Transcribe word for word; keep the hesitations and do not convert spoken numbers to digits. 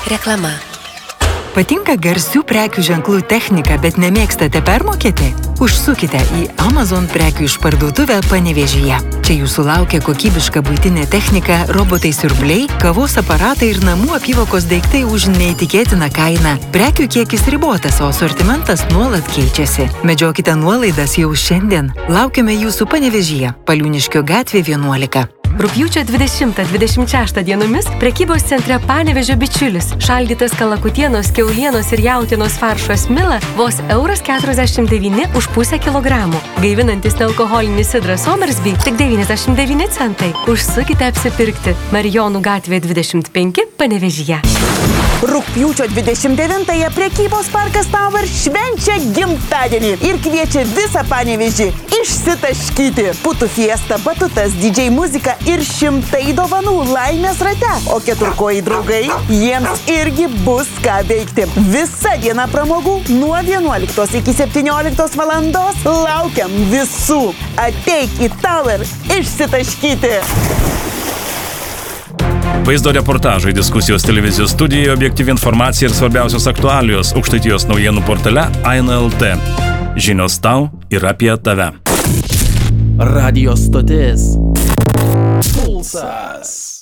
Reklama. Patinka garsių prekių ženklų technika, bet nemėgstate permokėti? Užsukite į Amazon prekių išparduotuvę Panevėžyje. Čia jūsų laukia kokybiška buitinė technika, robotai siurbliai, kavos aparatai ir namų apyvokos daiktai už neįtikėtiną kainą. Prekių kiekis ribotas, o asortimentas nuolat keičiasi. Medžiokite nuolaidas jau šiandien. Laukiame jūsų Panevėžyje, Paliūniškio gatvė vienuolika. Rugpjūčio dvidešimtą dvidešimt šeštą dienomis prekybos centre Panevėžio bičiulis. Šaldytas kalakutienos, kiaulienos ir jautienos faršo smila vos euras keturiasdešimt devyni už pusę kilogramų. Gaivinantis nealkoholinis sidras Somersby tik devyniasdešimt devyni centai. Užsukite apsipirkti. Marijonų gatvė dvidešimt penki Panevėžyje. Rugpjūčio dvidešimt devintąją prekybos parkas Tower švenčia gimtadienį ir kviečia visą Panevėžį išsitaškyti. Putų fiesta, batutas, D J muzika ir šimtai dovanų laimės rate. O keturkojai draugai, jiems irgi bus ką veikti. Visa diena pramogų nuo vienuoliktos iki septynioliktos valandos. Laukiam visų. Ateik į Tower išsitaškyti. Vaizdo reportažai, diskusijos televizijos studijoje, objektyvi informacija ir svarbiausios aktualijos Aukštaitijos naujienų portale Aina L T. Žinios tau ir apie tave. Radio stotis Pulsas.